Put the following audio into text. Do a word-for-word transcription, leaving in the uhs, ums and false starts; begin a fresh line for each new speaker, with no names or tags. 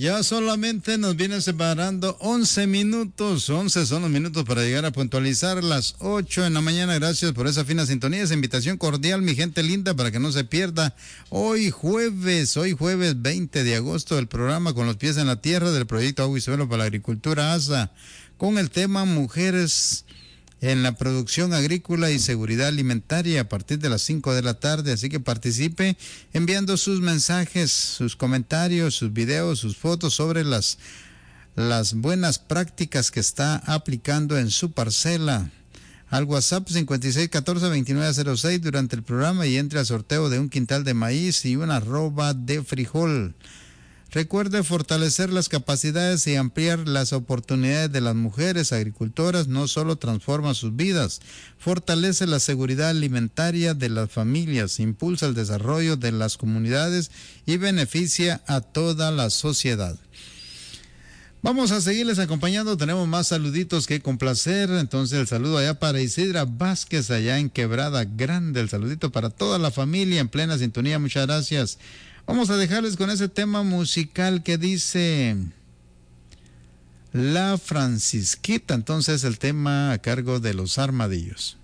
Ya solamente nos viene separando once minutos, once son los minutos para llegar a puntualizar las ocho de la mañana. Gracias por esa fina sintonía, esa invitación cordial, mi gente linda, para que no se pierda hoy jueves, hoy jueves veinte de agosto, el programa Con los pies en la tierra del proyecto Agua y Suelo para la Agricultura A S A, con el tema Mujeres en la producción agrícola y seguridad alimentaria a partir de las cinco de la tarde, así que participe enviando sus mensajes, sus comentarios, sus videos, sus fotos sobre las, las buenas prácticas que está aplicando en su parcela al WhatsApp cincuenta y seis catorce veintinueve cero seis durante el programa y entre al sorteo de un quintal de maíz y una arroba de frijol. Recuerde fortalecer las capacidades y ampliar las oportunidades de las mujeres agricultoras. No solo transforma sus vidas, fortalece la seguridad alimentaria de las familias, impulsa el desarrollo de las comunidades y beneficia a toda la sociedad. Vamos a seguirles acompañando, tenemos más saluditos que complacer. Entonces el saludo allá para Isidra Vázquez, allá en Quebrada Grande, el saludito para toda la familia en plena sintonía, muchas gracias. Vamos a dejarles con ese tema musical que dice La Francisquita, entonces el tema a cargo de Los Armadillos.